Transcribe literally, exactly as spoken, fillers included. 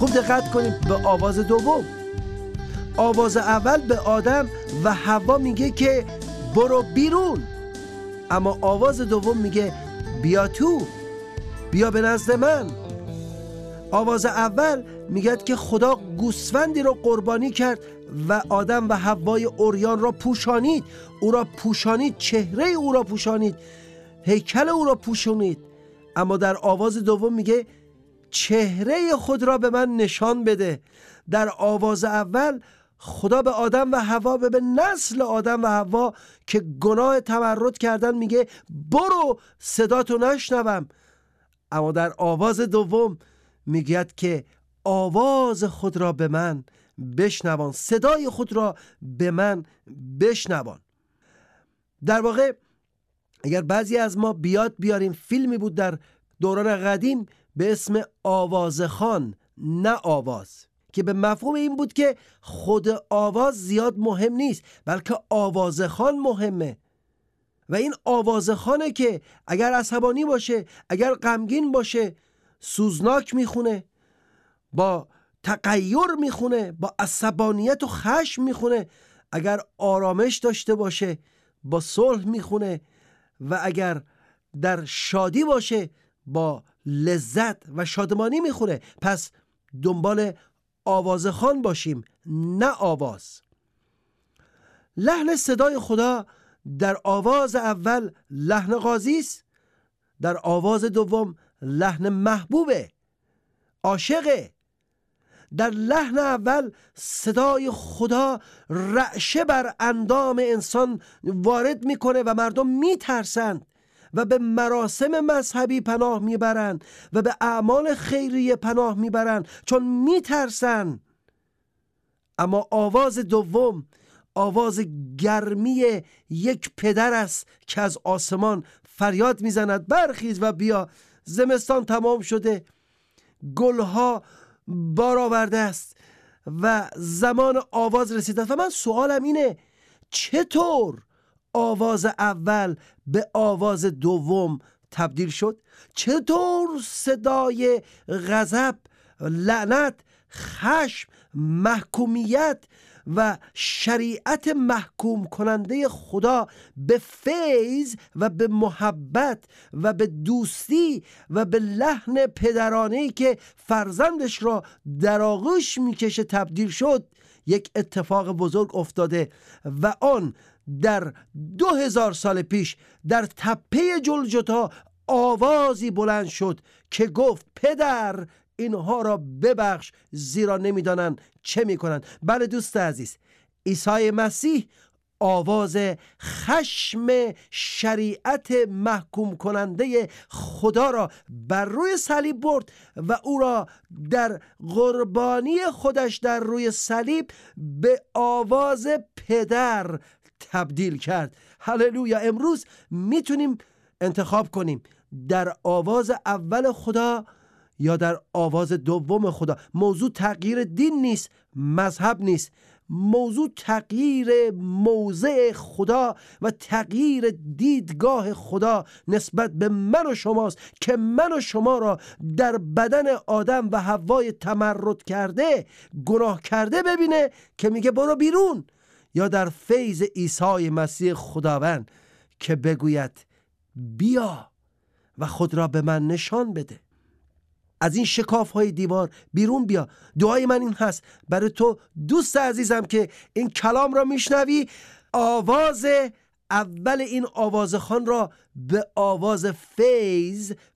خوب دقت کنیم به آواز دوم. آواز اول به آدم و حوا میگه که برو بیرون، اما آواز دوم میگه بیا تو، بیا به نزد من. آواز اول میگه که خدا گوسفندی رو قربانی کرد و آدم و حوای عریان را پوشانید، او را پوشانید، چهره او را پوشانید، هیکل او را پوشانید. اما در آواز دوم میگه چهره خود را به من نشان بده. در آواز اول خدا به آدم و حوا، به نسل آدم و حوا که گناه تمرد کردن میگه برو صداتو نشنوم. اما در آواز دوم میگه که آواز خود را به من بشنوان، صدای خود را به من بشنوان. در واقع اگر بعضی از ما بیاد بیاریم، فیلمی بود در دوران قدیم به اسم آوازخوان نه آواز، که به مفهوم این بود که خود آواز زیاد مهم نیست بلکه آوازخوان مهمه. و این آوازخوانه که اگر عصبانی باشه، اگر غمگین باشه، سوزناک میخونه، با تغییر میخونه، با عصبانیت و خشم میخونه. اگر آرامش داشته باشه با صلح میخونه، و اگر در شادی باشه با لذت و شادمانی میخونه. پس دنبال آوازخوان باشیم نه آواز. لحن صدای خدا در آواز اول لحن قاضی است، در آواز دوم لحن محبوبه، عاشقه. در لحن اول صدای خدا رعشه بر اندام انسان وارد میکنه و مردم میترسند و به مراسم مذهبی پناه میبرند و به اعمال خیریه پناه میبرند چون میترسند. اما آواز دوم آواز گرمی یک پدر است که از آسمان فریاد میزند برخیز و بیا، زمستان تمام شده، گلها بار آورده است و زمان آواز رسیده. و من سوالم اینه چطور آواز اول به آواز دوم تبدیل شد؟ چطور صدای غضب، لعنت، خشم، محکومیت و شریعت محکوم کننده خدا به فیض و به محبت و به دوستی و به لحن پدرانه‌ای که فرزندش را در آغوش میکشه تبدیل شد؟ یک اتفاق بزرگ افتاده و آن در دو هزار سال پیش در تپه جلجتا آوازی بلند شد که گفت پدر اینها را ببخش زیرا نمیدانند چه میکنند. بله دوست عزیز، عیسی مسیح آواز خشم شریعت محکوم کننده خدا را بر روی صلیب برد و او را در قربانی خودش در روی صلیب به آواز پدر تبدیل کرد. هللویا. امروز میتونیم انتخاب کنیم در آواز اول خدا یا در آواز دوم خدا. موضوع تغییر دین نیست، مذهب نیست. موضوع تغییر موضع خدا و تغییر دیدگاه خدا نسبت به من و شماست که من و شما را در بدن آدم و حوای تمرد کرده، گناه کرده ببینه که میگه برو بیرون، یا در فیض عیسی مسیح خداوند که بگوید بیا و خود را به من نشان بده. از این شکاف های دیوار بیرون بیا. دعای من این هست برای تو دوست عزیزم که این کلام را میشنوی، آواز اول این آوازخوان را به آواز فیض